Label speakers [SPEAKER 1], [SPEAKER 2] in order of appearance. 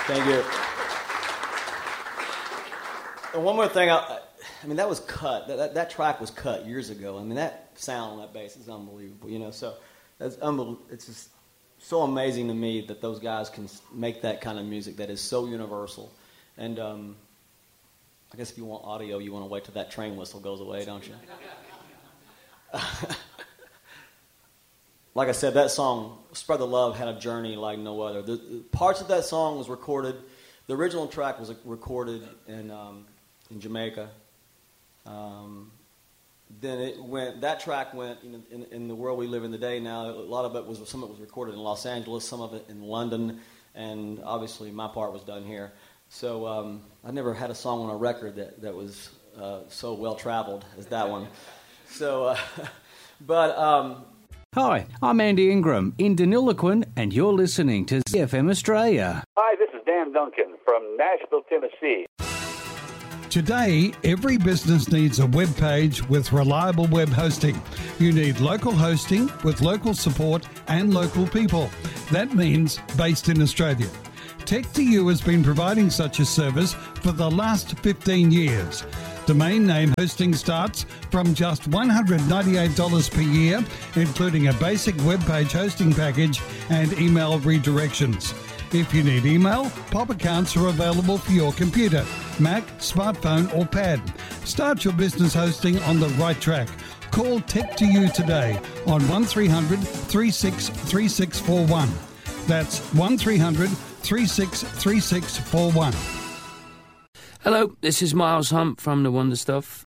[SPEAKER 1] Thank you. And one more thing, I mean, that was cut. That track was cut years ago. I mean, that sound on that bass is unbelievable, you know. So that's it's just so amazing to me that those guys can make that kind of music that is so universal. And I guess if you want audio, you want to wait till that train whistle goes away, don't you? Like I said, that song, Spread the Love, had a journey like no other. The parts of that song was recorded. The original track was recorded in Jamaica. Then that track went in the world we live in today now. A lot of it some of it was recorded in Los Angeles, some of it in London, and obviously my part was done here. So I never had a song on a record that was so well traveled as that one. So,
[SPEAKER 2] Hi, I'm Andy Ingram in Deniliquin, and you're listening to ZFM Australia.
[SPEAKER 3] Hi, this is Dan Duncan from Nashville, Tennessee.
[SPEAKER 4] Today, every business needs a web page with reliable web hosting. You need local hosting with local support and local people. That means based in Australia. Tech2U has been providing such a service for the last 15 years. Domain name hosting starts from just $198 per year, including a basic web page hosting package and email redirections. If you need email, POP accounts are available for your computer, Mac, smartphone or pad. Start your business hosting on the right track. Call Tech2U today on 1300 36 3641. That's 1300 36 3641.
[SPEAKER 5] Hello, this is Miles Hunt from The Wonder Stuff.